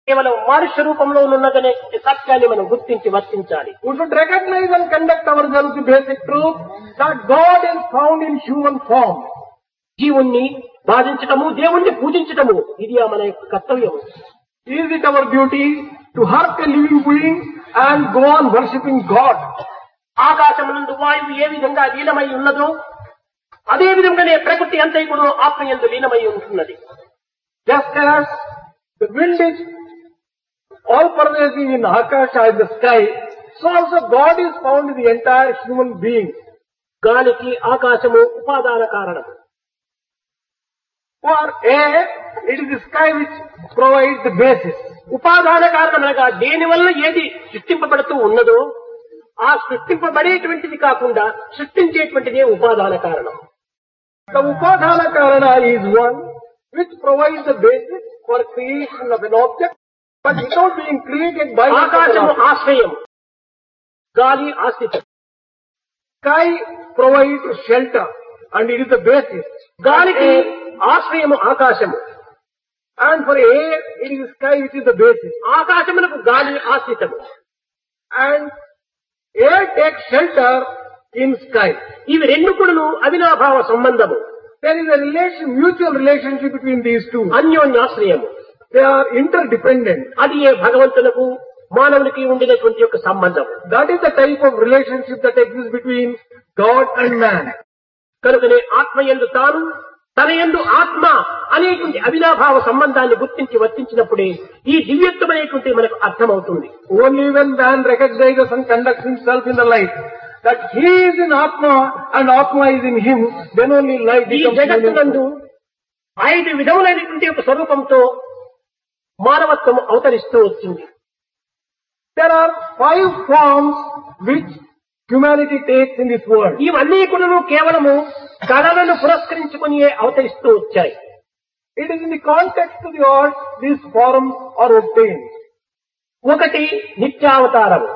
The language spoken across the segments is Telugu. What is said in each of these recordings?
కేవలం మనుష్య రూపంలో ఉన్నదనే సత్యాన్ని మనం గుర్తించి వర్తించాలి. We should recognize and conduct ourselves the basic truth that God is found in human form. జీవుణ్ణి బాధించటము, దేవుణ్ణి పూజించటము ఇది మన యొక్క కర్తవ్యం. Is it our duty to hurt a living being and go on worshipping God? ఆకాశమునందు వాయువు ఏ విధంగా లీనమై ఉన్నదో అదే విధంగానే ప్రకృతి అంతైకుడు ఆత్మయందు లీనమై ఉంటున్నది. Just as the wind is all pervasive in Akasha, in the sky, so also God is found in the entire human being. గాలికి ఆకాశము ఉపాదాన కారణం. For air, it is the sky which provides the basis. ఉపాదాన కారణమనగా దేని వల్ల ఏది సృష్టింపబడుతూ ఉన్నదో ఆ సృష్టింపబడేటువంటిది కాకుండా సృష్టించేటువంటిదే ఉపాదాన కారణం. The Upadana Karana is one which provides the basis for creation of an object, but without being created by ఆకాశము the ఆశ్రయం, గాలి ఆశ్రితం. sky provides shelter and it is the basis. గాలికి ఆశ్రయము ఆకాశము, And for air, it is the sky which is the basis. ఆకాశమునకు గాలి ఆశ్రితము. And air takes shelter in sky. ఇవి రెండు కూడాను అవినాభావ సంబంధము, There is a mutual relationship between these two. అన్యోన్యాశ్రయము. They are interdependent. అది ఏ భగవంతునకు మానవునికి ఉండినటువంటి యొక్క సంబంధం. That is the type of relationship that exists between God and man. కనుకనే ఆత్మయందు తాను, తన యందు ఆత్మ అనేటువంటి అవినాభావ సంబంధాన్ని గుర్తించి వర్తించినప్పుడే ఈ దివ్యత్వమైనటువంటి మనకు అర్థమవుతుంది. Only when man recognizes and conducts himself in the light, that he is in Atma and Atma is in him, then only light ఈ becomes జగత్తునందు meaningful. 5 విధములైనటువంటి యొక్క స్వరూపంతో మానవత్వం అవతరిస్తూ వచ్చింది. There are 5 forms which humanity takes in this world. ఇవన్నీ కూడా కేవలము కళలను పురస్కరించుకుని అవతరిస్తూ వచ్చాయి. It is in the context of the earth these forms are obtained. ఒకటి నిత్యావతారము.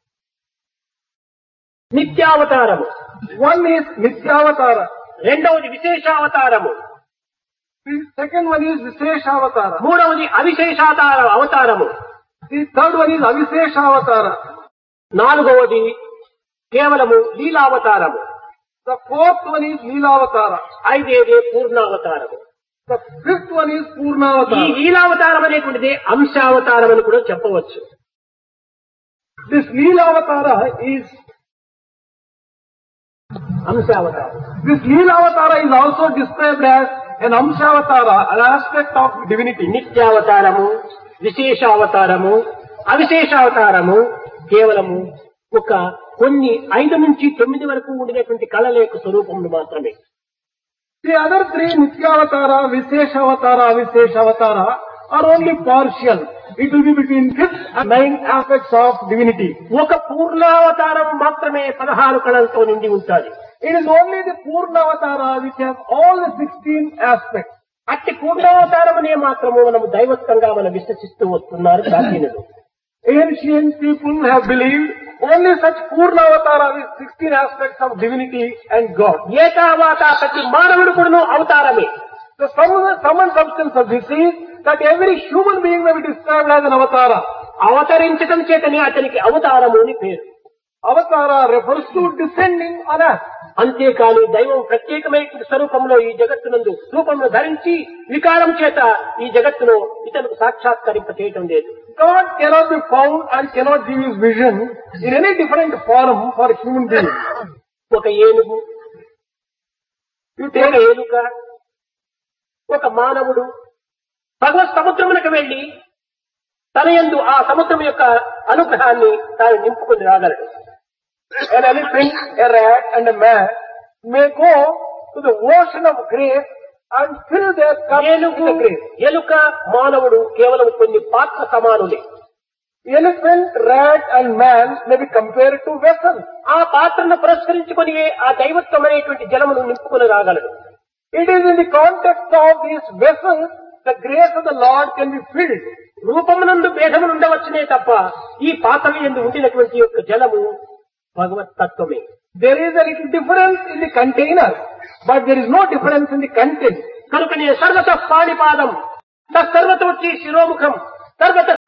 నిత్యావతారము. One is Nityavatara. రెండవది విశేషావతారము. The second one is Visheshavatara. మూడవది అవతారము. The third one is Avisheshavatara. నాలుగవది కేవలము లీలావతారము. The fourth one is Leelavatara. ఐదేదే పూర్ణావతారము. The fifth one is ఈ Purnavatara. లీలావతారం అనేటువంటిది అంశావతారం అని కూడా చెప్పవచ్చు. This Leelavatara is అంశావతారం. This Leelavatara is also described as an Amshavatara, an aspect of divinity. నిత్యావతారము, విశేషావతారము, అవిశేషావతారము కేవలము ఒక కొన్ని 5 నుంచి 9 వరకు ఉండినటువంటి కళల యొక్క స్వరూపములు మాత్రమే. The other 3, Nityavatara, Visheshavatara, Avisheshavatara, are only partial. It will be between 5th and 9th aspects of divinity. ఒక పూర్ణావతారం మాత్రమే 16 కళలతో నిండి ఉంటాది. It is only the Purnavatara which has all the 16 aspects. అట్టి పూర్ణావతారమనే మాత్రము మనము దైవత్వంగా మనం విశ్వసిస్తూ వస్తున్నారు ప్రాచీనులు. Ancient people have believed only such Purnavatara with 16 aspects of divinity and God. ఏకావాత ప్రతి మానవుడు కూడాను అవతారమే. The sum and substance of this is that every human being may be described as an avatara. అవతరించడం చేతనే అతనికి అవతారము అని పేరు. Avatara refers to descending on us. అంతేకాని దైవం ప్రత్యేకమైన స్వరూపంలో ఈ జగత్తునందు రూపంలో ధరించి వికారం చేత ఈ జగత్తులో ఇతరులకు సాక్షాత్కరింప చేయటం లేదు. God cannot be found and cannot give his vision in any different form for human beings. ఒక ఏనుగు, ఒక ఏలుక, ఒక మానవుడు భగవత్ సముద్రమునకు వెళ్లి తన యందు ఆ సముద్రం యొక్క అనుగ్రహాన్ని తాను నింపుకుని రాగలడు. An elephant, a rat and a man may go to the ocean of grace and fill their cup with ఏనుగు, the grace. ఎలుక, మానవుడు కేవలం కొన్ని పాత్ర సమానులే. Elephant, rat and man may be compared to vessels. ఆ పాత్రను పురస్కరించుకొని ఆ దైవత్వం అనేటువంటి జలమును నింపుకుని రాగలడు. It is in the context of these vessels the grace of the Lord can be filled. రూపమునందు భేదములు ఉండవచ్చునే తప్ప ఈ పాత్ర యందు ఉండినటువంటి యొక్క జలము భగవత్ తత్వమే. There is a little difference in the container, but there is no difference in the content. కనుకనే సర్వత పాణిపాదం, సర్వతోచ్చి శిరోముఖం, సర్వత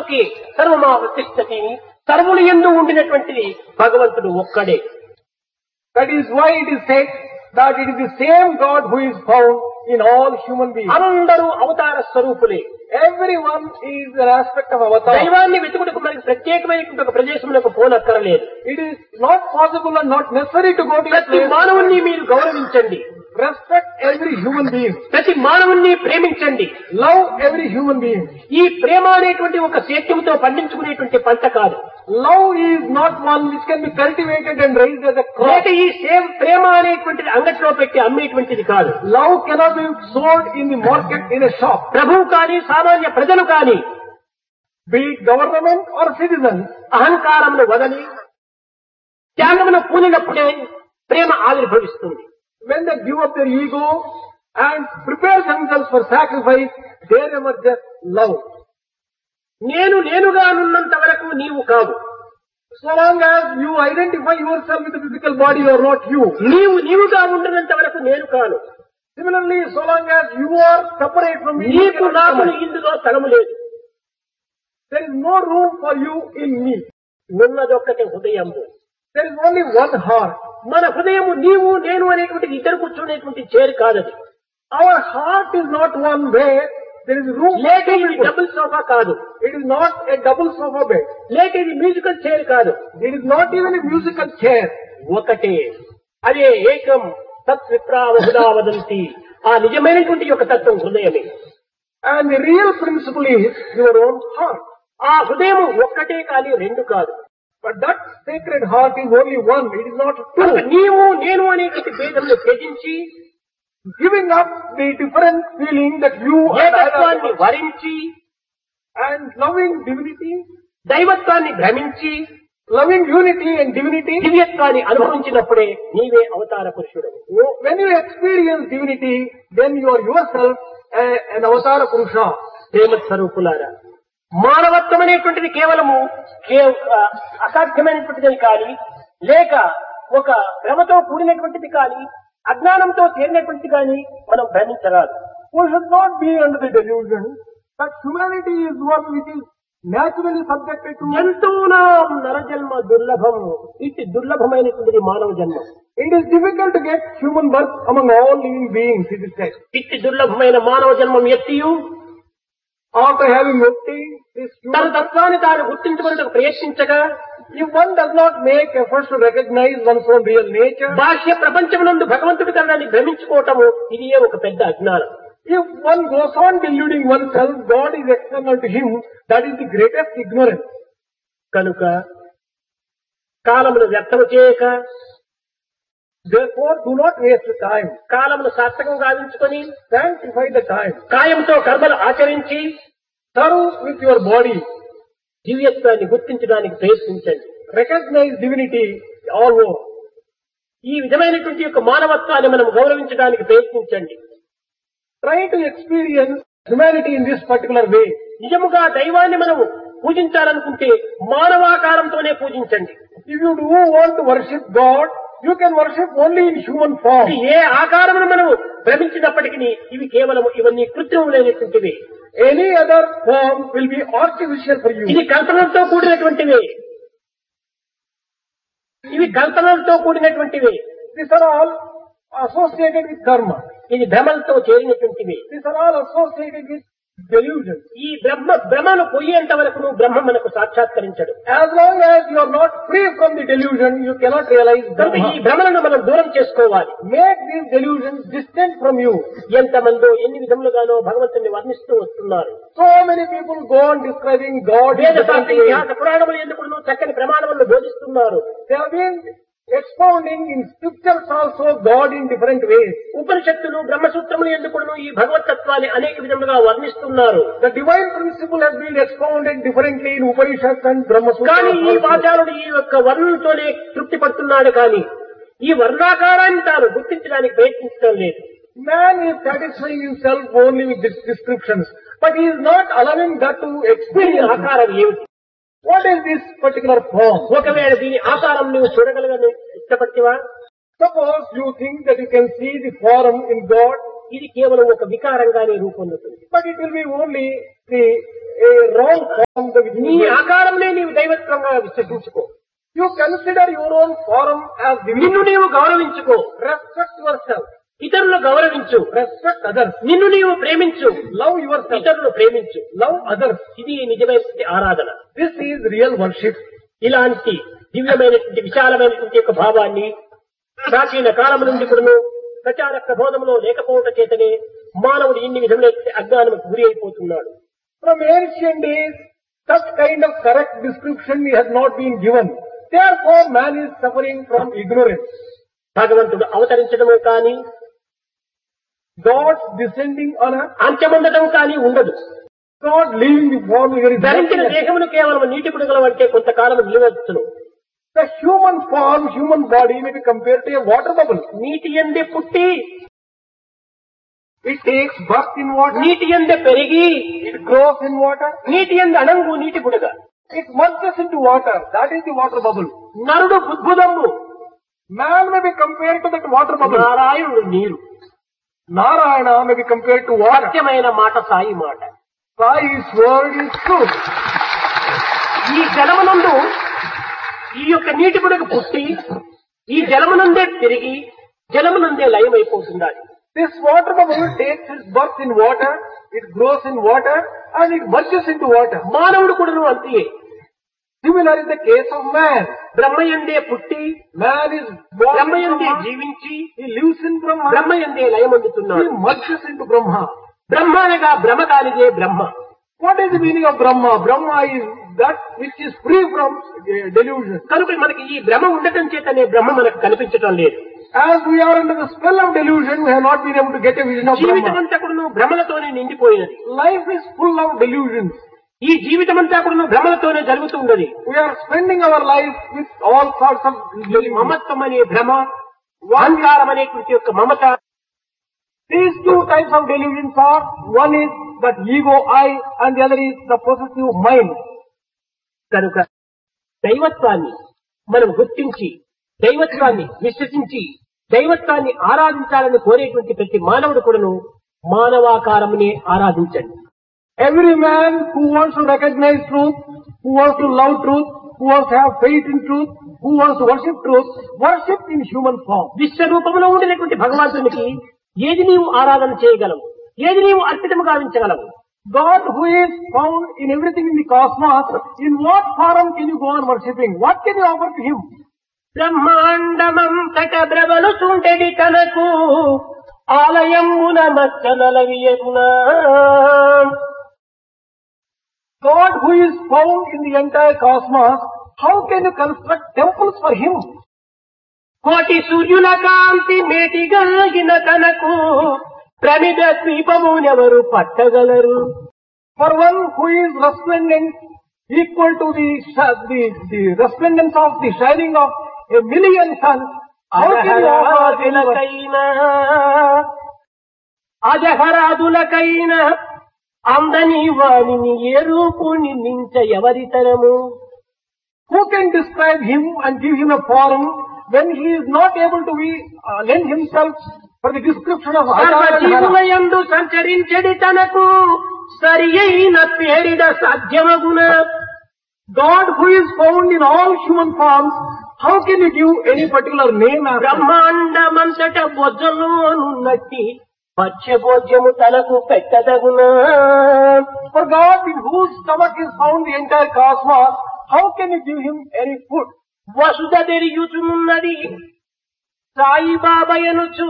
సర్వలోకే సర్వమావతిష్టతి, సర్వులు యందు ఉండినటువంటిది భగవంతుడు ఒక్కడే. That is why it is said that it is the same God who is found in all human beings. అందరూ అవతార స్వరూపులే. Everyone is an aspect of avatar. దైవాన్ని వెతుకుటకు మనకి ప్రత్యేకమైనటువంటి ఒక ప్రదేశంలోకి పోనక్కరలేదు. It is not possible and not necessary to go to a ప్రతి place. మానవుణ్ణి మీరు గౌరవించండి, Respect every human being. ప్రతి మానవుణ్ణి ప్రేమించండి. Love every human being. ఈ ప్రేమ అనేటువంటి ఒక సేద్యంతో పండించుకునేటువంటి పంట కాదు. Love is not one which can be cultivated and raised as a crop. లేక ఈ సేమ్ ప్రేమ అనేటువంటిది అంగట్లో పెట్టి అమ్మేటువంటిది కాదు. Love cannot be sold in the market in a shop. ప్రభువు కానీ సామాన్య ప్రజలు కానీ Be it government or citizens, అహంకారమును వదలి త్యాగమును పూనినప్పుడే ప్రేమ ఆవిర్భవిస్తుంది. when they give up their ego and prepare themselves for sacrifice, there emerges love. నేనుగా ఉన్నంత వరకు నీవు కావు. So long as you identify yourself with the physical body, you are not you. నీవుగా ఉండినంత వరకు నేను కాను. Similarly, so long as you are separate from me, you నీకు cannot నాకు come. ఇందులో స్థలము లేదు. There is no room for you in me. ఉన్నదొక్కటే హృదయము. There is only one heart. మన హృదయము నీవు నేను అనేటువంటి ఇద్దరు కూర్చునేటువంటి చేరు కాదది. Our heart is not one where there is room for లేక two ఇది people. డబుల్ సోఫా కాదు. It is not a double sofa bed. లేక ఇది మ్యూజికల్ చైర్ కాదు. It is not even a musical chair. ఒకటే, అదే ఏకం తత్ విప్రావహుదా వదంతి. ఆ నిజమైనటువంటి యొక్క తత్వం హృదయమే. And the real principle is your own heart. ఆ హృదయం ఒక్కటే కానీ రెండు కాదు. But that sacred heart is only one. It is not కనుక two. నీవు నేను అనేటువంటి భేదమును త్యజించి Giving up the different feeling that you and ఏకత్వాన్ని I వరించి and loving divinity, దైవత్వాన్ని భ్రమించి loving unity and divinity. దివ్యత్వాన్ని అనుభవించినప్పుడే నీవే అవతార పురుషుడు. When you experience divinity, then you are yourself an avatara purusha. ప్రేమ స్వరూపులారా, మానవత్వం అనేటువంటిది కేవలము అసాధ్యమైనటువంటిది కానీ, లేక ఒక భ్రమతో కూడినటువంటిది కానీ, అజ్ఞానంతో చేరినటువంటిది కానీ మనం భ్రమించరాదు. We should not be under the delusion that humanity is one which is naturally subjected to. జంతువునాం నరజన్మ దుర్లభం. ఇటు దుర్లభమైనటువంటిది మానవ జన్మ. It is difficult to get human birth among all living beings, it is said. ఇటు దుర్లభమైన మానవ జన్మం ఎత్తియు After having obtained this తన human, తత్వాన్ని తాను గుర్తించుకునేందుకు ప్రయత్నించగా if one does not make efforts to recognize one's own real nature, బాహ్య ప్రపంచమునందు భగవంతుడి కన్నాన్ని భ్రమించుకోవటము ఇది ఒక పెద్ద అజ్ఞానం. if one goes on deluding oneself, God is external to him, that is the greatest ignorance. కనుక కాలమును వ్యర్థము చేయక, Therefore, do not waste time. కాలమును సార్థకం గావించుకొని Sanctify the time. కాయంతో కర్మలు ఆచరించి Serve with your body. దివ్యత్వాన్ని గుర్తించడానికి ప్రయత్నించండి. Recognize divinity all over. ఈ విధమైనటువంటి యొక్క మానవత్వాన్ని మనం గౌరవించడానికి ప్రయత్నించండి. Try to experience humanity in this particular way. నిజముగా దైవాన్ని మనం పూజించాలనుకుంటే మానవాకారంతోనే పూజించండి. If you do want to worship God, you can worship only in human form. ఇది ఏ ఆకారమును మనం భ్రమించినప్పటికీ ఇవి కేవలం ఇవన్నీ కృత్రిములైనటువంటివి. Any other form will be artificial for you. ఇది కల్పనలతో కూడినటువంటివి. ఇవి కల్పనలతో కూడినటువంటివి. These are all associated with karma. ఇది భ్రమలతో చేరినటువంటివి. These are all associated with delusion. ఈ భ్రమను పోయేంత వరకు బ్రహ్మ మనకు సాక్షాత్కరించడు. As long as you are not free from the delusion, you cannot realize కనుక ఈ Brahma. భ్రమలను మనం దూరం చేసుకోవాలి. Make these delusions distant from you. ఎంతమందో ఎన్ని విధములుగానో భగవంతుని వర్ణిస్తూ వస్తున్నారు. So many people go on describing God in వేద different శాస్త్ర ways. ఇతిహాస పురాణములు ఎందుకు చక్కని ప్రమాణములను బోధిస్తున్నారు. They have been expounding in scriptures also God in different ways. ఉపనిషత్తులు బ్రహ్మసూత్రములు ఎందుకు ఈ భగవతత్వాన్ని అనేక విధములుగా వర్ణిస్తున్నారు. The divine principle has been expounded differently in Upanishads and Brahma కానీ ఈ Sutras. వాచారుడు ఈ యొక్క వర్ణంతోనే తృప్తి పడుతున్నాడు కానీ ఈ వర్ణాకారాన్ని తాను గుర్తించడానికి ప్రయత్నించడం లేదు. Man is satisfying himself only with these descriptions, but he is not allowing that to దీని experience. ఆకారం ఏమిటి? What is this particular form? ఒకవేళ దీని ఆకారం నువ్వు చూడగలగని ఇష్టపడితేవా? Suppose you think that you can see the form in God, ఇది కేవలం ఒక వికారంగానే రూపొందుతుంది. But it will be only a wrong form. నీ ఆకారంనే నీవు దైవత్వంగా విశ్వసించుకో. You consider your own form as నిన్ను divinity. నీవు గౌరవించుకో. Respect yourself. ఇతరులను గౌరవించు. Respect others. నిన్ను నీవు ప్రేమించు. Love yourself. ఇతరులను ప్రేమించు. Love others. ఇది నిజమైన ఆరాధన. This is real worship. ఇలాంటి దివ్యమైనటువంటి విశాలమైనటువంటి యొక్క భావాన్ని ప్రాచీన కాలం నుండి కూడాను ప్రచార ప్రబోధంలో లేకపోవటం చేతనే మానవుడు ఇన్ని విధముల అజ్ఞానముకు గురి అయిపోతున్నాడు. From ancient days, such kind of correct description has not been given. Therefore, man is suffering from ignorance. భగవంతుడు అవతరించడము కానీ God descending on earth, అంత్యముండటం కానీ ఉండదు. God leaving the form, there is ధరించిన nothing. దేహమును కేవలం నీటి బుడగలు అంటే కొంతకాలం నిలవచ్చును. The human form, human body may be compared to a water bubble. నీటి ఎందే పుట్టి, It takes birth in water, నీటి ఎందే పెరిగి, it grows in water, నీటి ఎందు అణంగు నీటి బుడగ. it merges into water. That is the water bubble. నరుడు బుద్భుదము, Man may be compared to that water bubble. నారాయణుడు నీరు. Narayana may be compared to water. సత్యమైన మాట సాయి మాట. Sai's word is truth. ఈ జలమునందు ఈ యొక్క నీటి బుడగ పుట్టి ఈ జలమునందే తిరిగి జలమునందే లయమైపోతుండాలి. This water bubble takes its birth in water, it grows in water, and it merges into water. మానవుడు కూడాను అంతే. Similar in the case of man. బ్రహ్మయందే పుట్టి Man is born in బ్రహ్మయందే Brahma, జీవించి he lives in Brahma, బ్రహ్మయందే he లయమందుతున్నాడు. merges into Brahma. బ్రహ్మ అనగా భ్రమ కానిదే బ్రహ్మ. What is the meaning of Brahma? Brahma is that which is free from delusion. కనుక మనకి ఈ భ్రమ ఉండటం చేతనే బ్రహ్మ మనకు కనిపించటం లేదు. As we are under the spell of delusion, we have not been able to get a vision of జీవితం Brahma. అంతా కూడాను భ్రమలతోనే నిండిపోయినది. Life is full of delusions. ఈ జీవితం అంతా కూడాను భ్రమలతోనే జరుగుతూ ఉన్నది. We are spending our life with all sorts of delusions. మమత్వం అనే భ్రమ, అహంకారం అనేటువంటి యొక్క మమత, These two types of delusions are, one is that ego I and the other is the possessive mind. కనుక దైవత్వాన్ని మనం గుర్తించి దైవత్వాన్ని విశ్వసించి దైవత్వాన్ని ఆరాధించాలని కోరేటువంటి ప్రతి మానవుడు కూడాను మానవాకారమునే ఆరాధించండి. Every man who wants to recognize truth, who wants to love truth, who wants to have faith in truth, who wants to worship in human form. విశ్వరూపంలో ఉండినటువంటి భగవంతునికి ఏది నీవు ఆరాధన చేయగలవు, ఏది నీవు అర్పితము గావించగలవు? God who is found in everything in the cosmos, in what form can you go on worshipping? What can you offer to him? బ్రహ్మాండమంతట బ్రవలు చుండెడి తనకు ఆలయమున మచ్చనలవియగునా. God who is found in the entire cosmos, how can you construct temples for him? కోటి సూర్యుల కాంతి మేటిగలిగిన తనకు ప్రమిద ద్వీపమునెవరు పట్టగలరు? For one who is resplendent, equal to the resplendence of the shining of a million suns, how can you offer anyone? అజహరాదులకైనా అందని వాణిని ఏ రూపుని మించ ఎవరితరము? Who can describe him and give him a form when he is not able to lend himself for the description of జీవులయందు సంచరించడి తనకు సరి అయిన పేరిడ సాధ్యమగున. God who is found in all human forms, how can you give any particular name? బ్రహ్మాండమంతట బొజ్జలోనున్నట్టి పచ్చభోజ్యము తనకు పెట్టదగునా. For God in whose stomach is found the entire cosmos, how can you give him any food? Vasudha తెరియుచున్నది సాయిబాబయనుచు.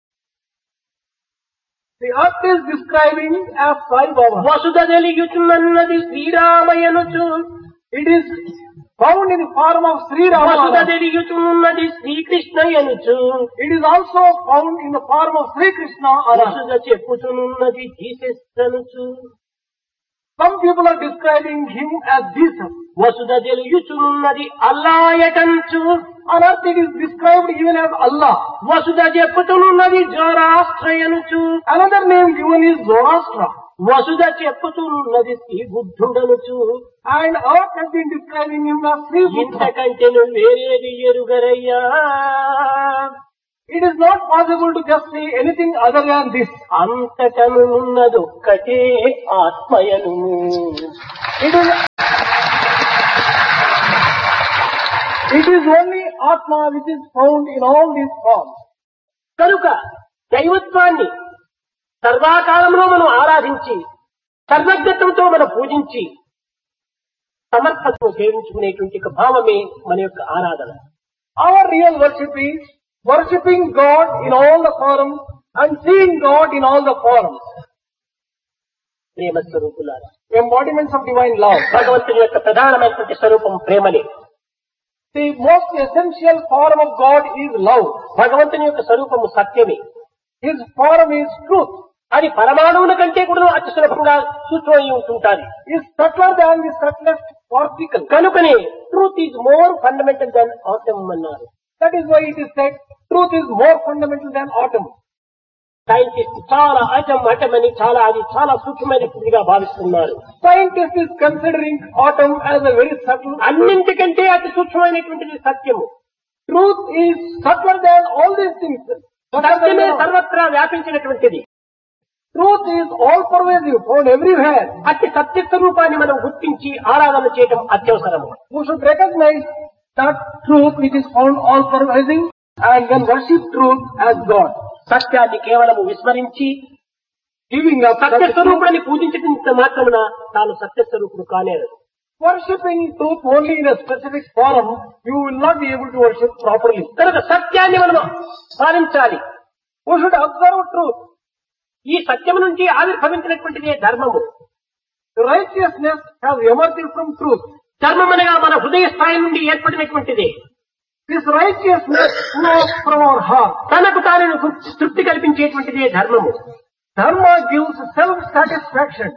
The earth is describing as Sai Baba. Vasudha తెలియుచున్నది శ్రీరామయనుచు. It is found in the form of Sri Vasudha Rama. తెలియుచున్నది శ్రీకృష్ణయనుచు. It is also found in the form of Sri Krishna. వసుధ చెప్పుచున్నది జీసస్నుచు. Some people are describing him as Jesus. Vasudha తెలియుచున్నది అల్లాయటంచు. On earth it is described even as Allah. Vasudha చెప్పుతున్నది జోరాష్ట్రయనుచు. Another name given is Zoroastra. Vasudha చెప్పుతున్నది Shri బుద్ధుడనుచు. And earth has been describing him as Sri Buddha. ఇంతకంటే వేరేది ఎరుగరయ్యా. It is not possible to just say anything other than this. అంతటనున్నదొక్కటే ఆత్మయను. It is only Atma which is found in all these forms. కనుక దైవత్వాన్ని సర్వాకాలంలో మనం ఆరాధించి సర్వజ్ఞత్వంతో మనం పూజించి సమర్థతను సేవించుకునేటువంటి ఒక భావమే మన యొక్క ఆరాధన. Our real worship is worshipping God in all the forms and seeing God in all the forms. ప్రేమ స్వరూపులారా, Embodiments of divine love. భగవంతుని యొక్క ప్రధానమైనటువంటి స్వరూపం ప్రేమనే. The most essential form of God is love. భగవంతుని యొక్క స్వరూపము సత్యమే. His form is truth. అది పరమాణువుల కంటే కూడా అతి సులభంగా సూక్ష్మమై ఉంటుంటారు. Is subtler than the subtlest particle. కనుకనే truth is more fundamental than atom అన్నారు. That is why it is said truth is more fundamental than atom. Scientist చాలా అటమ్ అని అది చాలా సూక్ష్మమైనదిగా భావిస్తున్నారు. Scientist is considering atom as a very subtle. అన్నింటికంటే అతి సూక్ష్మమైనటువంటిది సత్యము. Truth is subtler than all these things. సత్యమే సర్వత్రా వ్యాపించినటువంటిది. Truth is all pervasive, found everywhere. అతి సత్య స్వరూపాన్ని మనం గుర్తించి ఆరాధన చేయడం అత్యవసరము. We should recognize that truth which is found all pervasive and then worship truth as God. సత్యాన్ని కేవలము విస్మరించి Giving up సత్య స్వరూపాన్ని పూజించడం మాత్రమున తాను సత్య స్వరూపుడు కానేరు. worshipping truth only in a specific form, you will not be able to worship properly. కనుక సత్యాన్ని మనం పాలించాలి. We should observe truth. ఈ సత్యము నుంచి ఆవిర్భవించినటువంటిదే ధర్మము. Righteousness has emerged from truth. ధర్మం అనగా మన హృదయ స్థాయి నుండి ఏర్పడినటువంటిదే. This righteousness flows from our heart. తనకు తాను తృప్తి కల్పించేటువంటిదే ధర్మము. Dharma gives self-satisfaction.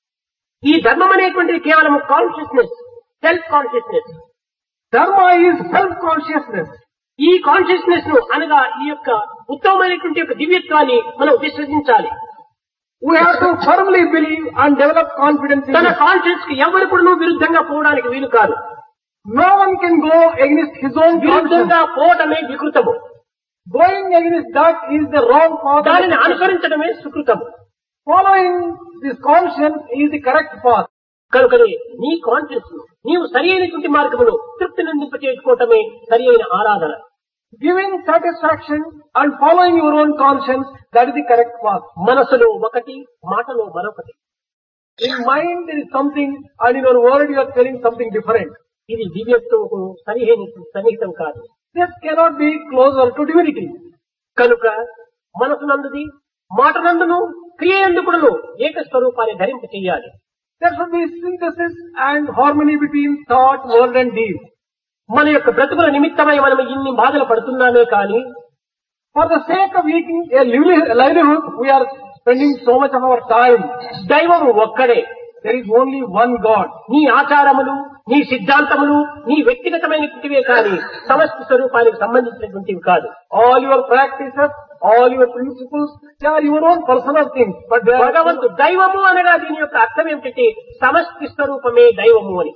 ఈ ధర్మం అనేటువంటిది కేవలం consciousness, self consciousness. Dharma is self-consciousness. ఈ కాన్షియస్నెస్ ను అనగా ఈ యొక్క ఉత్తమమైనటువంటి యొక్క దివ్యత్వాన్ని మనం విశ్వసించాలి. We have to firmly believe and develop confidence in తన it. కాన్షియస్ కి ఎవరు కూడా విరుద్ధంగా పోవడానికి వీలు కాదు. No one can go against his own conscience. విరుద్ధంగా పోవటమే వికృతము. Going against that is the wrong path. దానిని అనుసరించడమే సుకృతము. Following this conscience is the correct path. కనుకనే నీ కాన్షియస్ నీవు సరి అయినటువంటి మార్గములో తృప్తి నిందింపచేసుకోవటమే సరి అయిన ఆరాధన. Giving satisfaction and following your own conscience, that is the correct path. మనసులో ఒకటి, మాటలో మరొకటి. In mind there is something and in your word you are telling something different. ఇది దివ్యత్వము సన్నిహితం కాదు. This cannot be closer to divinity. కనుక మనసునందుది, మాటనందును, క్రియయందుకుడును ఏక స్వరూపాన్ని ధరింప చెయ్యాలి. There should be synthesis and harmony between thought, word and deed. మన యొక్క బ్రతుకుల నిమిత్తమై మనం ఇన్ని బాధలు పడుతున్నామే కానీ For the sake of eating a livelihood, we are spending so much of our time. దైవము ఒక్కడే. There is only one God. నీ ఆచారములు, నీ సిద్ధాంతములు, నీ వ్యక్తిగతమైనటువంటివే కానీ సమష్టి స్వరూపానికి సంబంధించినటువంటివి కాదు. All your practices, all your principles, they are your own personal things. But they are భగవంతుడు దైవము అనగా దీని యొక్క అర్థం ఏమిటంటే సమష్టి స్వరూపమే దైవము అని.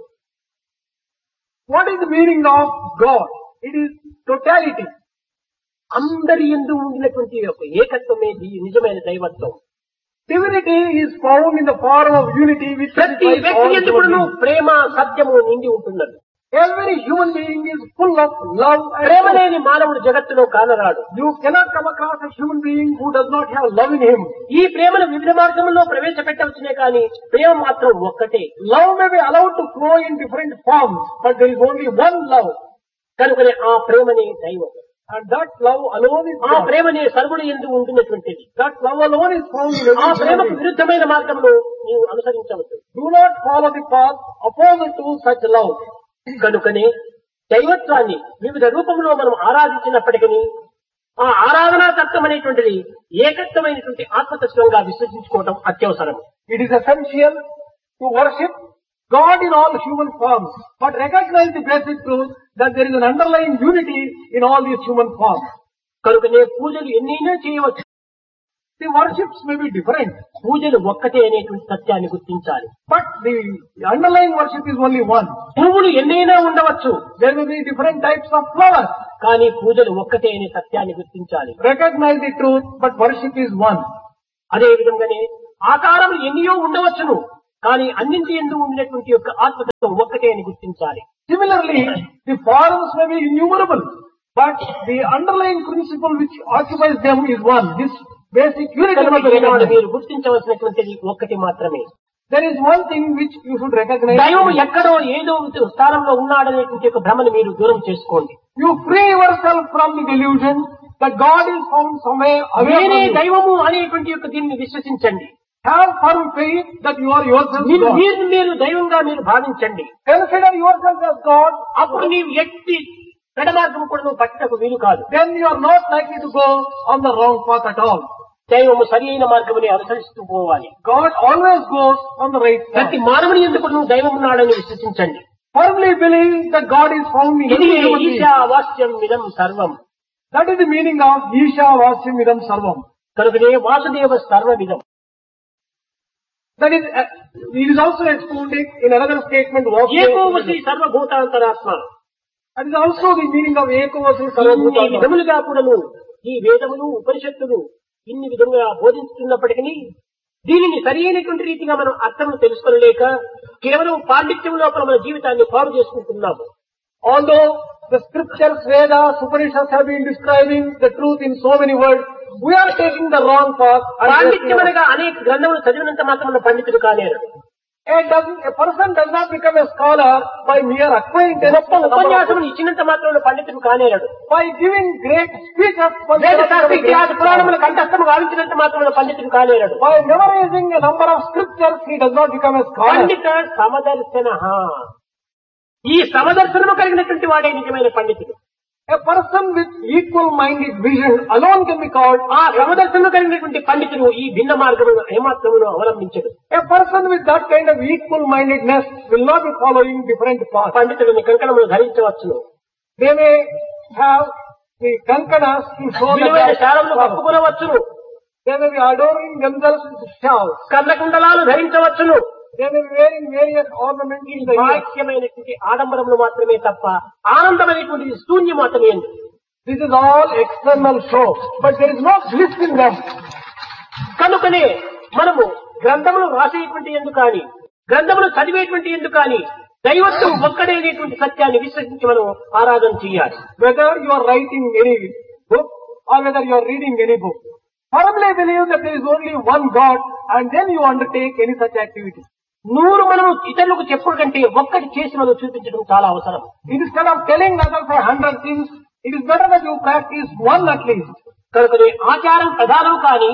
What is the meaning of God? It is totality. అందరి యందు ఉండినటువంటి యొక్క ఏకత్వమే నిజమైన దైవత్వం. Divinity is found in the form of unity which ప్రతి satisfies వ్యక్తి all యందు human కూడాను beings. ప్రేమ, సత్యము నిండి ఉంటున్నది. Every human being is full of love and Prema truth. లేని మానవుడు జగత్తులో కానరాడు. You cannot come across a human being who does not have love in him. ఈ ప్రేమను వివిధ మార్గంలో ప్రవేశపెట్టవచ్చునే కానీ ప్రేమ మాత్రం ఒక్కటే. Love may be allowed to flow in different forms, but there is only one love. కనుకనే ఆ ప్రేమనే దైవం. And that love alone is ఆ God. ప్రేమనే సర్వుడు యందు ఉంటున్నటువంటిది. That love alone is found in ఆ every human ప్రేమకు being. విరుద్ధమైన మార్గంలో నీవు అనుసరించవచ్చు. Do not follow the path opposite to such love. కనుకనే దైవత్వాన్ని వివిధ రూపంలో మనం ఆరాధించినప్పటికీ ఆ ఆరాధనా తత్వం అనేటువంటిది ఏకత్వమైనటువంటి ఆత్మతత్వంగా విశ్వసించుకోవడం అత్యవసరం. It is essential to worship God in all human forms, but recognize the basic truth that there is an underlying unity in all these human forms. కనుకనే పూజలు ఎన్నైనా చేయవచ్చు. The worships may be different, పూజలు ఒక్కటే అనేటువంటి సత్యాన్ని గుర్తించాలి. but the underlying worship is only one. పువ్వులు ఎన్నైనా ఉండవచ్చు. There may be different types of flowers, కానీ పూజలు ఒక్కటే అనే సత్యాన్ని గుర్తించాలి. Recognize the truth, but worship is one. అదే విధంగానే ఆకారములు ఎన్నియో ఉండవచ్చును, కానీ అన్నింటి యందు ఉండినటువంటి యొక్క ఆత్మతత్వం ఒక్కటే అని గుర్తించాలి. Similarly, the forms may be innumerable, but the underlying principle which occupies them is one. This basic unity కనుక must be ఈనాడు recognized. మీరు గుర్తించవలసినటువంటిది ఒక్కటి మాత్రమే. There is one thing which you should recognize. దైవం ఎక్కడో ఏదో స్థానంలో ఉన్నాడనేటువంటి ఒక భ్రమను మీరు దూరం చేసుకోండి. You free yourself from the delusion that God is found somewhere away నేనే from you. దైవము అనేటువంటి యొక్క దీన్ని విశ్వసించండి. Have firm faith that you are yourself మీరు God. మీరు దైవంగా మీరు భావించండి. Consider yourself as God. అప్పుడు నీవు ఎట్టి పెడమార్గం కూడా నువ్వు పట్టకు వీలు కాదు. Then you are not likely to go on the wrong path at all. దైవము సరి అయిన మార్గముని అనుసరిస్తూ పోవాలి. God always goes on the right path. ప్రతి మానవుని ఎందుకు నువ్వు దైవం ఉన్నాడని విశ్వసించండి. Firmly believe that God is found in ఇది every human being. ఈశా వాస్యం ఇదం సర్వం. That is the meaning of Isha Vasyam Idam Sarvam. కనుకనే Vasudeva సర్వవిధం. That is, it is also explained in another statement. ఏకోవసి సర్వభూతాంతరాత్మ. That is also the meaning of Ekovasi ఇన్ని Sarvabhuta. విధములుగా కూడాను ఈ వేదములు ఉపనిషత్తులు ఇన్ని విధంగా బోధించుతున్నప్పటికీ దీనిని సరైనటువంటి రీతిగా మనం అర్థం తెలుసుకోలేక కేవలం పాండిత్యం లోపల మన జీవితాన్ని పాడు చేసుకుంటున్నాము. Although the scriptures, Vedas, Upanishads have been describing the truth in so many words, we are taking the wrong path. పాండిత్యం అనగా అనేక గ్రంథములు చదివినంత మాత్రం పండితుడు కాలేరు. A person does not become a scholar by mere acquaintance. గొప్ప ఉపన్యాసములు ఇచ్చినంత మాత్రం పండితుడు కాలేరు. By giving great speeches, వేద శాస్త్ర ఇతిహాస పురాణముల కంఠస్థము గావించినంత మాత్రం పండితుడు కాలేరు. by memorizing a number of scriptures, he does not become a scholar. పండిత సమదర్శన. ఈ సమదర్శనము కలిగినటువంటి వాడే నిజమైన పండితుడు. A person with equal-minded vision alone can be called. ఆ సమదర్శనము కలిగినటువంటి పండితుడు ఈ భిన్న మార్గమును ఏమాత్రమును అవలంబించడు. A person with that kind of equal-mindedness will not be following different paths. పండితుడిని కంకణములు ధరించవచ్చును, They may have the kankanas to show that విలువైన they are శాలములు scholars. కప్పుకొనవచ్చును, They may be adorning themselves with shawls. కర్ణకుండలాలు ధరించవచ్చును. They may be wearing various ornaments in the ear. బాహ్యమైనటువంటి ఆడంబరములు మాత్రమే తప్ప ఆనందమైనటువంటి శూన్యం మాత్రమే. This is all external show, but there is no bliss in them. కనుకనే మనము గ్రంథములు రాసేటువంటి ఎందుకు కానీ గ్రంథములు చదివేటువంటి ఎందుకు కానీ దైవత్వం ఒక్కడైనటువంటి సత్యాన్ని విశ్వసించి మనం ఆరాధన చేయాలి. Whether you are writing any book or whether you are reading any book, firmly believe that there is only one God, and then you undertake any such activity. 100 మనము ఇతరులకు చెప్పుడు కంటే ఒక్కటి చేసి మనం చూపించడం చాలా అవసరం. Instead of telling others 100 things, it is better that you practice one at least. కనుకనే ఆచారం ప్రధానం కానీ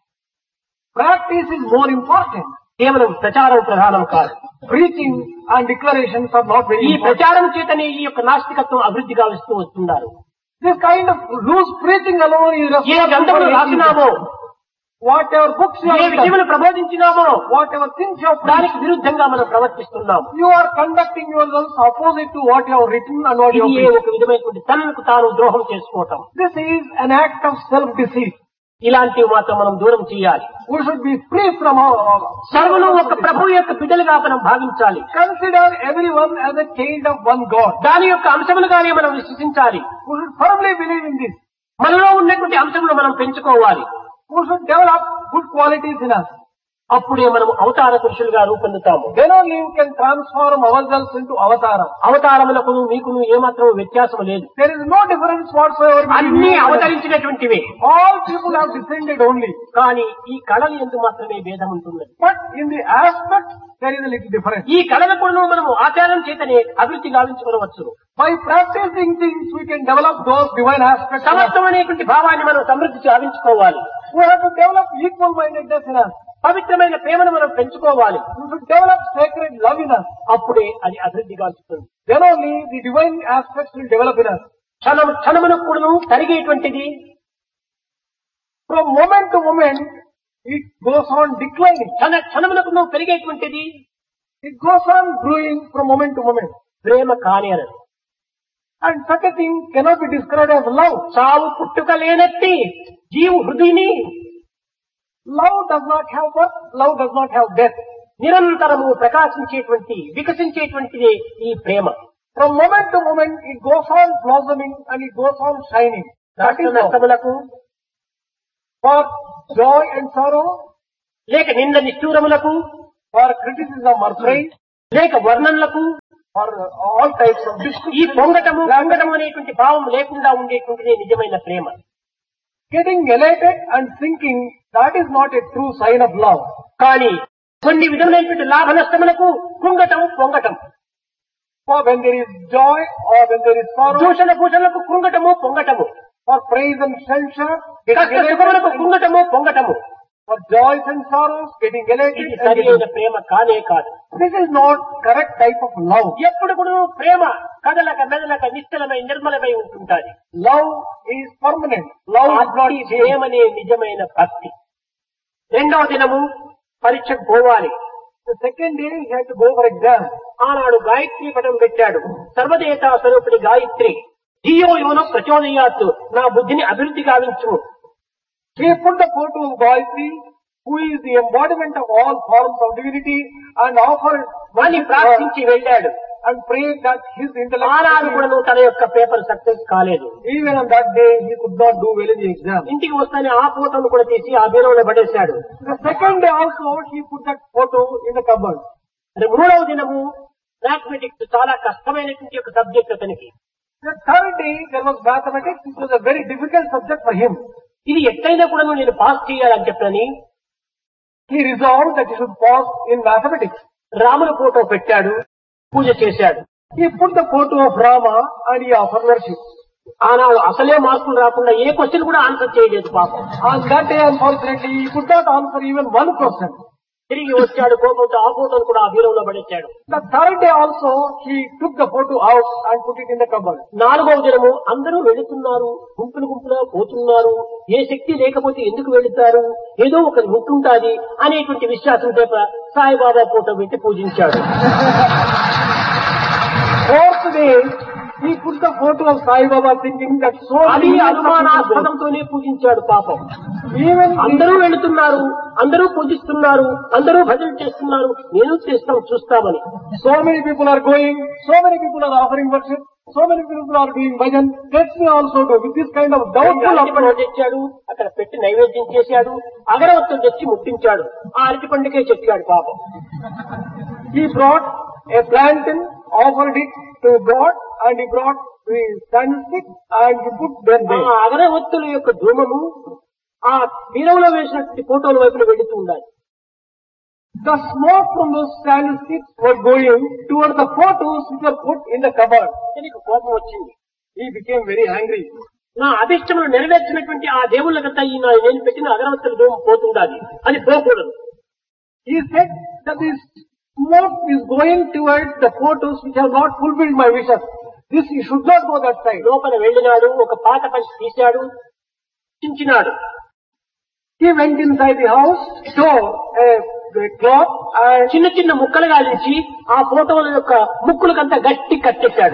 Practice is more important. కేవలం ప్రచారం ప్రధానం కాదు. Preaching and declarations are not very ఈ important. ప్రచారం చేతనే ఈ యొక్క నాస్తికత్వం అభివృద్ధి గావిస్తూ వస్తున్నారు. This kind of loose preaching alone is ఏ గ్రంథములు రాసినామో, whatever books you A have done, విషయములు ప్రబోధించినామో whatever things you have దానికి preached, విరుద్ధంగా మనం ప్రవర్తిస్తున్నాము. you are conducting yourselves opposite to what you have written and what you have ఇది preached. ఒక విధమైనటువంటి తనకు తాను ద్రోహం చేసుకోవటం. This is an act of self-deceit. ఇలాంటివి మాత్రం మనం దూరం చేయాలి. We should be free from all. సర్వులు ఒక ప్రభు యొక్క బిడ్డలుగా మనం భావించాలి. Consider everyone as a child of one God. దాని యొక్క అంశములుగానే మనం విశ్వసించాలి. We should firmly believe in this. మనలో ఉన్నటువంటి అంశములు మనం పెంచుకోవాలి. We should develop good qualities in us. అప్పుడే మనం అవతార పురుషులుగా రూపొందుతాము. Then only we can transform ourselves into avatara. అవతారములకు మీకును ఏమాత్రం వ్యత్యాసం లేదు. There is no difference whatsoever between అన్ని you and us. అవతరించినటువంటివే. All people have descended only. కానీ ఈ కళలు ఎందు మాత్రమే భేదం ఉంటుంది. But in the aspect, there is a little difference. ఈ కళలకు మనము ఆచారం చేతనే అభివృద్ధి గావించుకోవచ్చు. By practicing things, we can develop those divine aspects. in us. సమత్వం అనేటువంటి భావాన్ని మనం సమృద్ధి గావించుకోవాలి. We have to develop equal-mindedness in us. పవిత్రమైన ప్రేమను మనం పెంచుకోవాలి. We should develop sacred love in us. అప్పుడే అది అభివృద్ధి గావిస్తుంది. Then only the divine aspects will develop in us. క్షణమునకు కూడాను తరిగేటువంటిది. From moment to moment, it goes on declining. క్షణమునకు పెరిగేటువంటిది. It goes on growing from moment to moment. ప్రేమ కాని అనదు. And such a thing cannot be described as love. చావు పుట్టుక లేనట్టి జీవు హృదయని Love does not have birth. Love does not have death. నిరంతరము ప్రకాశించేటువంటి వికసించేటువంటిదే ఈ ప్రేమ. From moment to moment, it goes on blossoming and it goes on shining. That is all. నష్టములకు For joy and sorrow, లేక నింద నిష్ఠూరములకు for criticism or praise, లేక వర్ణనలకు for all types of ఈ discrimination, పొంగటము పొంగటము అనేటువంటి భావం లేకుండా ఉండేటువంటిదే నిజమైన ప్రేమ. getting elated and thinking, that is not a true sign of love. కానీ కొన్ని విధములైనటువంటి లాభ నష్టములకు కుంగటం పొంగటం, For when there is joy or when there is sorrow, దూషణ భూషణలకు కుంగటము పొంగటము, for praise and censure, కష్ట getting సుఖములకు elated, కుంగటము పొంగటము, for joys and sorrows, getting elated ఇది and సరి getting... అయిన ప్రేమ కానే కాదు. This is not correct type of love. ఎప్పుడు కూడా ప్రేమ కదలక మెదలక నిశ్చలమై నిర్మలమై ఉంటుంటాది. Love is permanent. Love is not అట్టి changed. ప్రేమనే నిజమైన భక్తి. రెండవ దినము పరీక్షకు పోవాలి. The second day he had to go for exam. ఆనాడు గాయత్రి పటం పెట్టాడు. సర్వదేవతా స్వరూపిణి గాయత్రి, ధియో యోన ప్రచోదయాత్, నా బుద్ధిని అభివృద్ధి గావించు. He put the photo of Gayatri, who is the embodiment of all forms of divinity, and offered అని ప్రార్థించి వెళ్ళాడు. and prayed that his ఆనాడు కూడా intellect... తన యొక్క పేపర్ సక్సెస్ కాలేదు. Even on that day, he could not do well in the exam. ఇంటికి వస్తానే ఆ ఫోటోను కూడా తీసి ఆ బీరువాలో పడేశాడు. The second day also, he put that photo in the cupboard. అది మూడవ దినము మ్యాథమెటిక్స్ చాలా కష్టమైనటువంటి ఒక సబ్జెక్ట్ అతనికి. The third day, there was mathematics, which was a very difficult subject for him. ఇది ఎట్లయినా కూడా నేను పాస్ చేయాలని చెప్పని He resolved that he should pass in mathematics. రాముల ఫోటో పెట్టాడు, పూజ చేశాడు. He put the photo of Rama and he offered worship. ఆనాడు అసలే మార్కులు రాకుండా ఏ క్వశ్చన్ కూడా ఆన్సర్ చేయలేదు పాపం. On that day, unfortunately, he could not answer even one question. తిరిగి వచ్చాడు కోపంతో, ఆ ఫోటోను కూడా ఆ బీరువాలో పడేశాడు. The third day also, he took the photo out and put it in the cupboard. నాలుగవ దినము అందరూ వెళుతున్నారు, గుంపులు గుంపులా పోతున్నారు, ఏ శక్తి లేకపోతే ఎందుకు వెళుతారు, ఏదో ఒకటి ఉంటుంటాది అనేటువంటి విశ్వాసం చేత సాయిబాబా ఫోటో పెట్టి పూజించాడు. Fourth day, he put the photo of Sai Baba thinking that so అది many people go. అనుమానాస్పదంతోనే పూజించాడు పాపం. Even అందరూ వెళుతున్నారు, అందరూ పూజిస్తున్నారు, అందరూ భజన చేస్తున్నారు, నేను చేస్తాం చూస్తామని. so many people are going, so many people are offering worship, so many people are doing bhajan, let me also do. With this kind of doubtful అరటి పండు approach, తెచ్చాడు, అక్కడ పెట్టి నైవేద్యం చేశాడు, అగరవత్తులు తెచ్చి ముట్టించాడు, ఆ అరటి పండుగే చెప్పాడు పాపం. he brought a plantain, offered it to God, and he brought the candlestick and he put them ఆ there. అగరవత్తుల యొక్క ధూమము ఆ బీరంలో వేసినటువంటి ఫోటోల వైపున వెళుతూ ఉండాలి. The smoke from those candlesticks were going towards the photos which were put in the cupboard. దీనికి కోపం వచ్చింది. He became very angry. నా అభిష్టములు నెరవేర్చినటువంటి ఆ దేవుళ్ళకంతా ఈ నేను పెట్టిన అగరవత్తుల ధూమం పోతుండాలి, అది పోకూడదు. He said that this smoke is going towards the photos which have not fulfilled my wishes. This you should not go that side. లోపల వెళ్ళినాడు, ఒక పాత పంచి తీశాడు, Chinchinada. He went inside the house, tore a cloth and చిన్న చిన్న ముక్కలుగా నుంచి ఆ ఫోటోల యొక్క ముక్కులకంతా గట్టి కట్టేశాడు.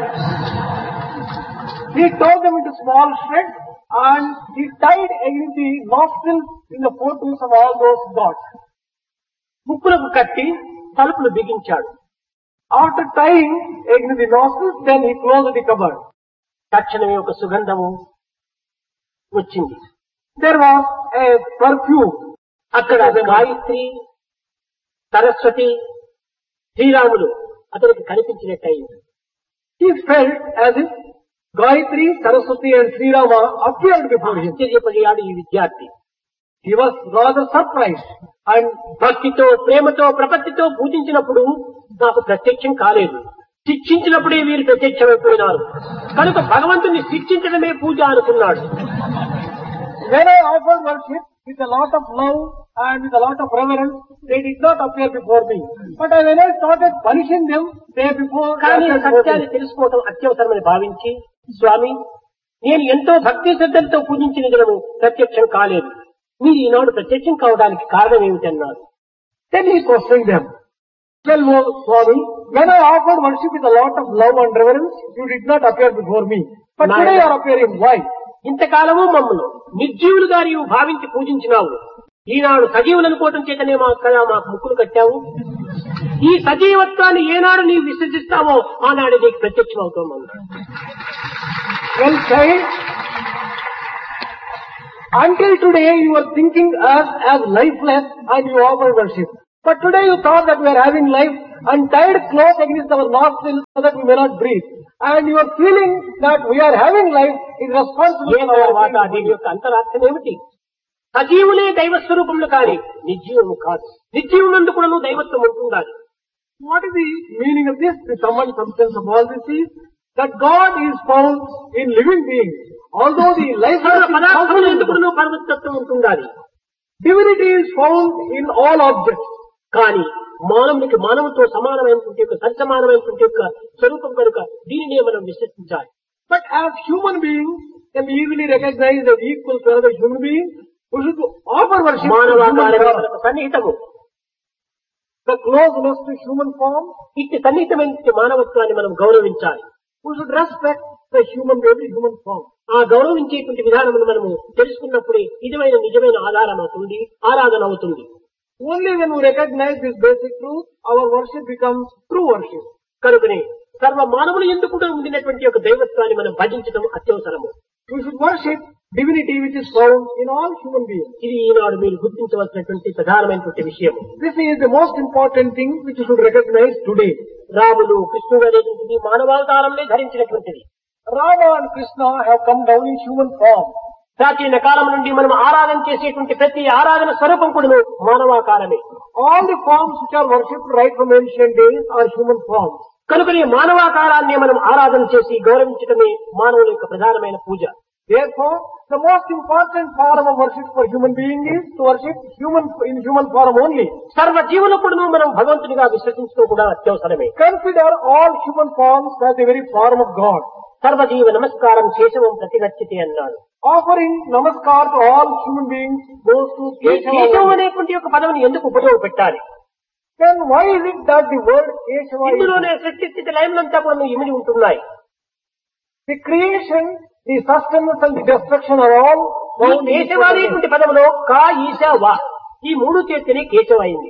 he tore them into small shreds and he tied against the nostrils in the photos of all those gods. ముక్కులకు కట్టి తలుపులు బిగించాడు. After tying against the nostrils, then he closed the cupboard. తక్షణమే ఒక సుగంధము వచ్చింది. There was a perfume. అక్కడ గాయత్రి, సరస్వతి, శ్రీరాములు అతనికి కనిపించినట్టయింది. He felt as if Gayatri, Saraswati and Sri Rama appeared before him. ఆశ్చర్యపడియాడు ఈ విద్యార్థి. He was rather surprised and భక్తితో, ప్రేమతో, ప్రపత్తితో పూజించినప్పుడు నాకు ప్రత్యక్షం కాలేదు, శిక్షించినప్పుడే వీరు ప్రత్యక్షమైపోయినారు కనుక భగవంతుని శిక్షించడమే పూజ అనుకున్నాడు. when I offered worship with a lot of love and with a lot of reverence, they did not appear before me. But when I started punishing them, they before కానీ appeared before సత్యాన్ని me. తెలుసుకోవడం అత్యవసరమని భావించి, స్వామి నేను ఎంతో భక్తి శ్రద్ధలతో పూజించిన దినము ప్రత్యక్షం కాలేదు, మీరు ఈనాడు ప్రత్యక్షం కావడానికి కారణం ఏమిటన్నారు. Then he questioned them. Well, Swami, when I offered worship with a lot of love and reverence, you did not appear before me. But today you are appearing. Why? ఇంతకాలము మమ్మల్ని నిర్జీవులుగా నీవు భావించి పూజించినావు, ఈనాడు సజీవులు అనుకోవటం చేతనే మాకు ముక్కులు కట్టావు. ఈ సజీవత్వాన్ని ఏనాడు నీవు విసర్జిస్తావో ఆనాడు నీకు ప్రత్యక్షం అవుతామన్నాడు. Well said. Until today you were thinking us as lifeless and you offer worship. But today you thought that we are having life and tied close against our nostrils so that we may not breathe. And you are feeling that we are having life is responsible for our దీని being. యొక్క అంతరార్థం ఏమిటి? సజీవులే దైవ స్వరూపములు కాని నిర్జీవము కాదు. నిర్జీవునందు కూడా దైవత్వం ఉంటుండాలి. What is the meaning of this? The common substance of all this is that God is found in living beings. Although the life పదార్థములు ఎందుకు పరమతత్వం ఉంటుండాలి. divinity is found in all objects. కానీ మానవునికి మానవుతో సమానమైనటువంటి యొక్క సరిసమానమైనటువంటి యొక్క స్వరూపం కనుక దీనినే మనం విశ్వసించాలి. But as human beings can be easily recognized as equal to another human being, we should offer worship to మానవాకారమే human మనకు సన్నిహితము. the closeness to human form. ఇట్టి సన్నిహితమైన మానవత్వాన్ని మనం గౌరవించాలి. We should respect the every human form. ఆ గౌరవించేటువంటి విధానమును మనము తెలుసుకున్నప్పుడే నిజమైన ఆధారం అవుతుంది, ఆరాధన అవుతుంది. Only when we recognize this basic truth, our worship becomes true worship. కనుకనే సర్వ మానవులు ఎందుకు ఉండినటువంటి యొక్క దైవత్వాన్ని మనం భజించడం అత్యవసరము. We should worship divinity which is found in all human beings. ఇది ఈనాడు మీరు గుర్తించవలసినటువంటి ప్రధానమైనటువంటి విషయము. This is the most important thing which you should recognize today. రాముడు కృష్ణుడు అనేటువంటిది మానవావతారంలో ధరించినటువంటిది. Rama and Krishna have come down in human form. ప్రాచీన కాలం నుండి మనం ఆరాధన చేసేటువంటి ప్రతి ఆరాధన స్వరూపం కూడా మానవాకారమే. All the forms which are worshipped right from ancient days are human forms. కనుకనే మానవాకారాన్ని మనం ఆరాధన చేసి గౌరవించడమే మానవుల యొక్క ప్రధానమైన పూజ. Therefore, the most important form of worship for human being is to worship in human form only. సర్వ జీవులకుడును మనం భగవంతునిగా విశ్వసించడం కూడా అత్యవసరమే. Consider all human forms as the very form of God. సర్వజీవ నమస్కారం కేశవం ప్రతిగచ్చితే అన్నాడు. Offering namaskar to all human beings goes to కేశవం Keshava. అనేటువంటి యొక్క పదవిని ఎందుకు ఉపయోగపెట్టాలి? Then why is it that the word Keshava is ఇందులోనే సృష్టి స్థితి లయములంతా కూడా ఇమిడి ఉంటున్నాయి. the creation, the sustenance and the destruction are all ఈ found in కేశవ Keshava. అనేటువంటి పదములో కా ఈశ వా ఈ మూడు చేస్తేనే కేశవ అయింది.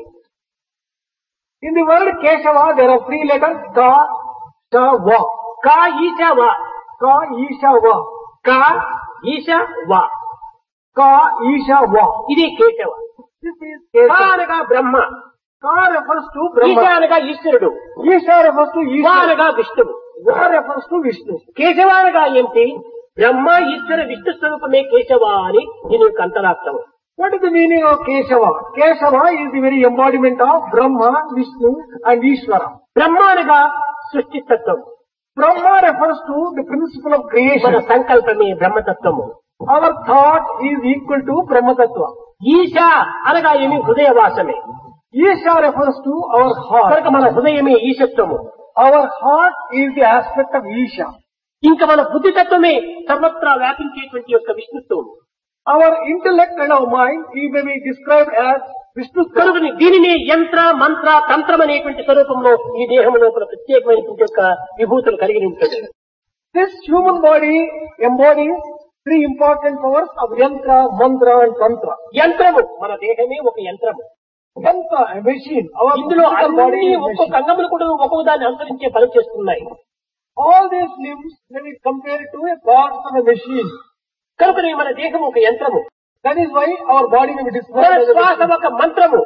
In the word Keshava, there are three letters Ka, Sha, Va. కా ఈశ వా Ka, Isha, Va. కా ఈశ వా Ka, Isha, Va. ఇది కేశవ. This is కా Keshava. అనగా బ్రహ్మ, Ka refers to ఈశ Brahma. అనగా ఈశ్వరుడు, Isha refers to వా Isha. అనగా విష్ణువు. Va refers to Vishnu. Keshava అనగా ఏమిటి? బ్రహ్మ ఈశ్వర విష్ణు స్వరూపమే కేశవ అని దీని యొక్క అంతరార్థం. What is the meaning of Keshava? Keshava is the very embodiment of Brahma, Vishnu and Ishvara. బ్రహ్మ అనగా సృష్టితత్వం, Brahma refers to the principle of మన creation. సంకల్పమే బ్రహ్మతత్వము. Our thought is equal to Brahma Tattva. ఈశ అనగా ఏమి? హృదయవాసమే. Isha refers to our heart. కనుక మన హృదయమే ఈశత్వము. Our heart is the aspect of Isha. ఇంకా మన బుద్ధితత్వమే సర్వత్రా వ్యాపించేటువంటి యొక్క విష్ణుత్వం. Our intellect and our mind may be described as Vishnu. కనుక దీనిని యంత్ర మంత్ర తంత్రం అనేటువంటి స్వరూపంలో ఈ దేహం లోపల ప్రత్యేకమైనటువంటి యొక్క విభూతులు కలిగి ఉంటుంది. This human body embodies three important powers of Yantra, Mantra and Tantra. యంత్రము, మన దేహమే ఒక యంత్రము. Yantra, a machine. Our ఇందులో physical body అన్ని is a ఒక్కొక్క machine. అంగములు కూడా ఒక్కొక్క దాన్ని అనుసరించే పని చేస్తున్నాయి. All these limbs may be compared to a parts of a machine. కనుకనే మన దేహం ఒక యంత్రము, That is why our body may be మన described as a శ్వాస machine. ఒక మంత్రము.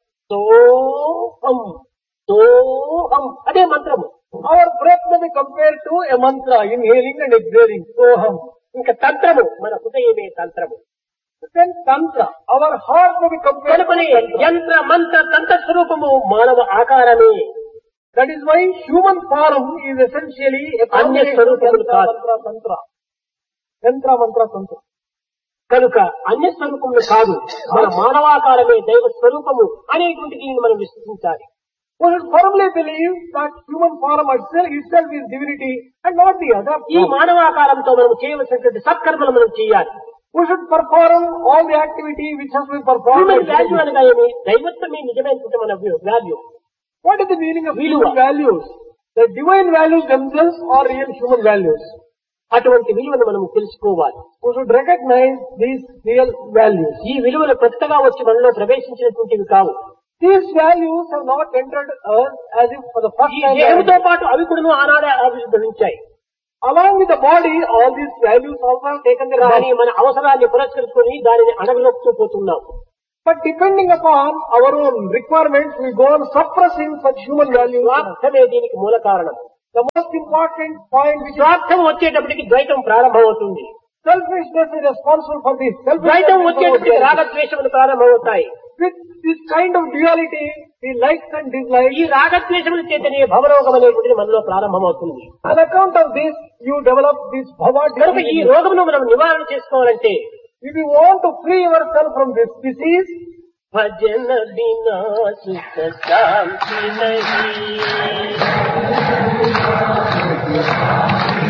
సోహం సోహం అదే మంత్రము. Our breath may be compared to a mantra, inhaling and exhaling. Soham. ఇంకా తంత్రము, మన హృదయమే తంత్రము. Then Tantra, our heart may be compared to కనుకనే Tantra. యంత్ర మంత్ర తంత్ర స్వరూపము మానవ ఆకారమే. That is why human form is essentially a combination of స్వరూపములు Yantra, కాదు. Mantra, Tantra. Yantra, Mantra, Tantra. కనుక అన్య స్వరూపములు కాదు, మన మానవాకారమే దైవ స్వరూపము అనేటువంటి దీనిని మనం విశ్వసించాలి. We should firmly believe that human form itself is divinity and not the other. ఈ మానవాకారంతో మనం చేయవలసినటువంటి సత్కర్మలు మనం చేయాలి. We should perform all the activity which has been performed. Human value అనగా ఏమి? దైవత్వమే నిజమైనటువంటి మన value. What is the meaning of Viluva. human values? The divine values themselves are real human values. అటువంటి విలువను మనం తెలుసుకోవాలి. We should recognize these real values. ఈ విలువలు కొత్తగా వచ్చి మనలో ప్రవేశించినటువంటివి కావు. These values have not entered us as if for the first ఈ time. దేహంతో పాటు అవి కూడా ఆనాడే ఆవిర్భవించాయి. Along with the body, all these values also have taken their కానీ rise. మన అవసరాన్ని పురస్కరించుకొని దానిని అడగలోపుతూ పోతున్నాం. But depending upon our own requirements, we go on suppressing such human values. స్వార్థమే దీనికి మూల కారణం. The most important point which is స్వార్థం వచ్చేటప్పటికి ద్వైతం ప్రారంభమవుతుంది. selfishness is responsible for this. ద్వైతం Selfishness is వచ్చేటప్పటికి responsible. రాగద్వేషములు ప్రారంభమవుతాయి. With this kind of duality, the likes and dislikes, ఈ రాగద్వేషముల చేతనే భవరోగం అనేటువంటిది మనలో ప్రారంభమవుతుంది. on account of this, you develop this bhava కనుక ఈ disease. రోగమును మనం నివారణ చేసుకోవాలంటే If you want to free yourself from this disease, భజన బినా సుఖ శాంతి నహీ.